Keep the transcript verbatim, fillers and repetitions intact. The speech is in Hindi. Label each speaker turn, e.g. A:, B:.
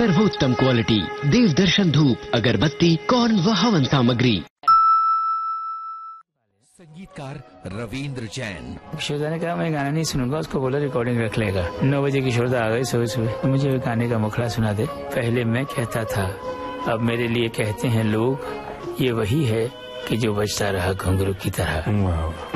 A: सर्वोत्तम क्वालिटी देव दर्शन धूप अगरबत्ती कौन व हवन सामग्री।
B: संगीतकार रविंद्र जैन।
C: किशोरदा ने कहा मैं गाना नहीं सुनूंगा, उसको बोला रिकॉर्डिंग रख लेगा। नौ बजे किशोरदा आ गए सुबह सुबह, मुझे गाने का मुखड़ा सुना दे। पहले मैं कहता था, अब मेरे लिए कहते हैं लोग, ये वही है कि जो बजता रहा घुंघरू की तरह।